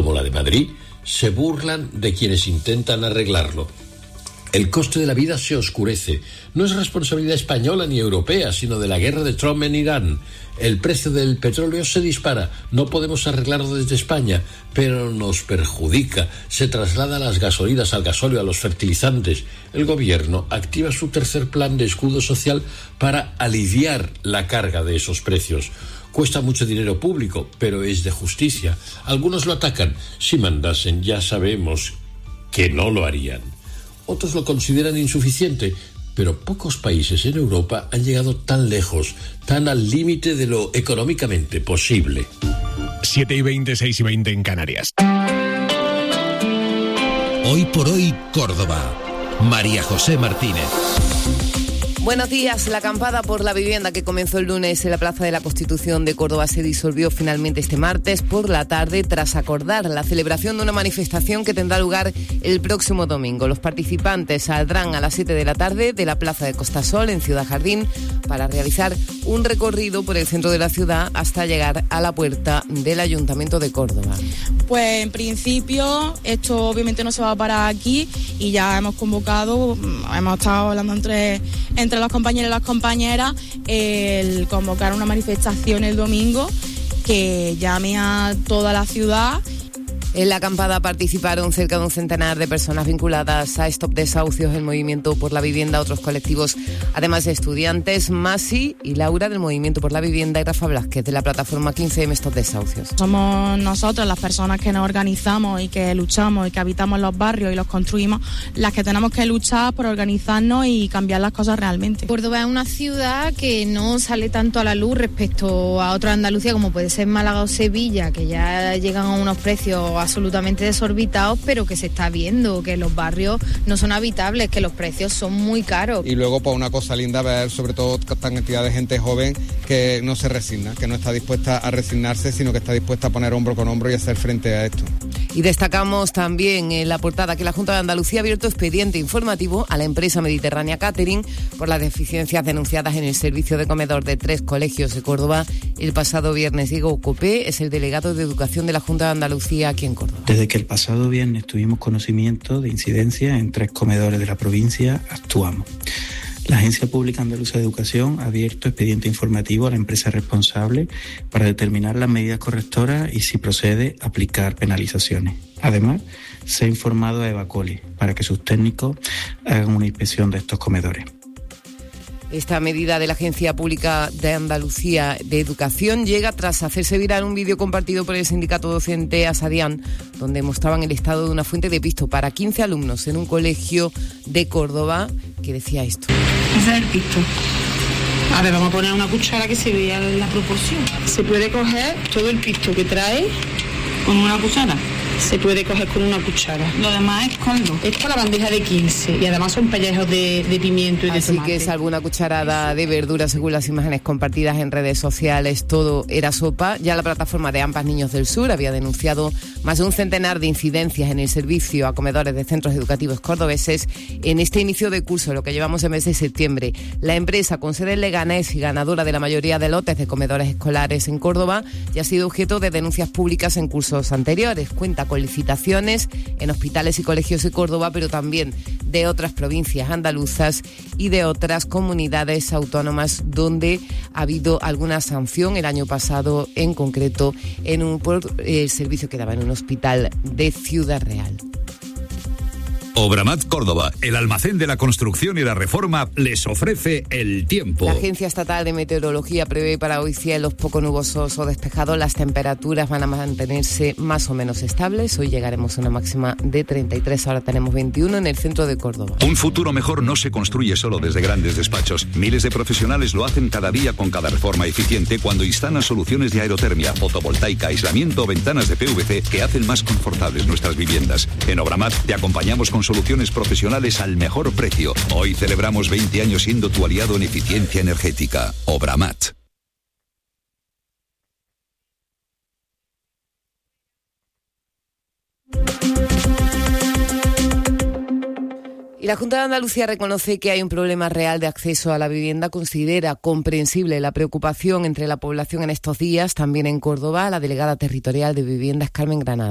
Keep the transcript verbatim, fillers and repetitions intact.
como la de Madrid, se burlan de quienes intentan arreglarlo. El coste de la vida se oscurece. No es responsabilidad española ni europea, sino de la guerra de Trump en Irán. El precio del petróleo se dispara. No podemos arreglarlo desde España, pero nos perjudica. Se traslada las gasolinas, al gasóleo, a los fertilizantes. El gobierno activa su tercer plan de escudo social para aliviar la carga de esos precios. Cuesta mucho dinero público, pero es de justicia. Algunos lo atacan. Si mandasen, ya sabemos que no lo harían. Otros lo consideran insuficiente, pero pocos países en Europa han llegado tan lejos, tan al límite de lo económicamente posible. siete y veinte, seis y veinte en Canarias. Hoy por hoy, Córdoba. María José Martínez. Buenos días. La acampada por la vivienda que comenzó el lunes en la Plaza de la Constitución de Córdoba se disolvió finalmente este martes por la tarde tras acordar la celebración de una manifestación que tendrá lugar el próximo domingo. Los participantes saldrán a las siete de la tarde de la Plaza de Costasol en Ciudad Jardín para realizar un recorrido por el centro de la ciudad hasta llegar a la puerta del Ayuntamiento de Córdoba. Pues en principio esto obviamente no se va a parar aquí y ya hemos convocado, hemos estado hablando entre, entre los compañeros y las compañeras el convocar una manifestación el domingo que llame a toda la ciudad. En la acampada participaron cerca de un centenar de personas vinculadas a Stop Desahucios, el Movimiento por la Vivienda, otros colectivos, además de estudiantes, Masi y Laura del Movimiento por la Vivienda y Rafa Blázquez de la plataforma quince eme Stop Desahucios. Somos nosotros las personas que nos organizamos y que luchamos y que habitamos los barrios y los construimos, las que tenemos que luchar por organizarnos y cambiar las cosas realmente. Córdoba es una ciudad que no sale tanto a la luz respecto a otra Andalucía como puede ser Málaga o Sevilla, que ya llegan a unos precios absolutamente desorbitados, pero que se está viendo que los barrios no son habitables, que los precios son muy caros. Y luego, pues una cosa linda ver sobre todo esta cantidad de gente joven que no se resigna, que no está dispuesta a resignarse, sino que está dispuesta a poner hombro con hombro y hacer frente a esto. Y destacamos también en la portada que la Junta de Andalucía ha abierto expediente informativo a la empresa Mediterránea Catering por las deficiencias denunciadas en el servicio de comedor de tres colegios de Córdoba el pasado viernes. Diego Copé es el delegado de Educación de la Junta de Andalucía aquí en Córdoba. Desde que el pasado viernes tuvimos conocimiento de incidencias en tres comedores de la provincia, actuamos. La Agencia Pública Andaluza de Educación ha abierto expediente informativo a la empresa responsable para determinar las medidas correctoras y, si procede, aplicar penalizaciones. Además, se ha informado a Evacoli para que sus técnicos hagan una inspección de estos comedores. Esta medida de la Agencia Pública de Andalucía de Educación llega tras hacerse viral un vídeo compartido por el sindicato docente Asadian, donde mostraban el estado de una fuente de pisto para quince alumnos en un colegio de Córdoba que decía esto. Ese es el pisto. A ver, vamos a poner una cuchara que se vea la proporción. Se puede coger todo el pisto que trae con una cuchara. Se puede coger con una cuchara. Lo demás es caldo. Es para la bandeja de quince y además son pellejos de, de pimiento y de Así tomate. que salvo una cucharada de verdura, según las imágenes compartidas en redes sociales, todo era sopa. Ya la plataforma de AMPAs Niños del Sur había denunciado más de un centenar de incidencias en el servicio a comedores de centros educativos cordobeses en este inicio de curso, lo que llevamos en mes de septiembre. La empresa, con sede en Leganés y ganadora de la mayoría de lotes de comedores escolares en Córdoba, ya ha sido objeto de denuncias públicas en cursos anteriores. Cuenta con licitaciones en hospitales y colegios de Córdoba, pero también de otras provincias andaluzas y de otras comunidades autónomas donde ha habido alguna sanción el año pasado, en concreto en un por el servicio que daba en un hospital de Ciudad Real. Obramat Córdoba, el almacén de la construcción y la reforma, les ofrece el tiempo. La Agencia Estatal de Meteorología prevé para hoy cielos poco nubosos o despejados. Las temperaturas van a mantenerse más o menos estables. Hoy llegaremos a una máxima de treinta y tres, ahora tenemos veintiuno en el centro de Córdoba. Un futuro mejor no se construye solo desde grandes despachos. Miles de profesionales lo hacen cada día con cada reforma eficiente cuando instalan soluciones de aerotermia, fotovoltaica, aislamiento o ventanas de P V C que hacen más confortables nuestras viviendas. En Obramat te acompañamos con soluciones profesionales al mejor precio. Hoy celebramos veinte años siendo tu aliado en eficiencia energética. Obramat. Y la Junta de Andalucía reconoce que hay un problema real de acceso a la vivienda. Considera comprensible la preocupación entre la población en estos días, también en Córdoba. La delegada territorial de Viviendas, Carmen Granada.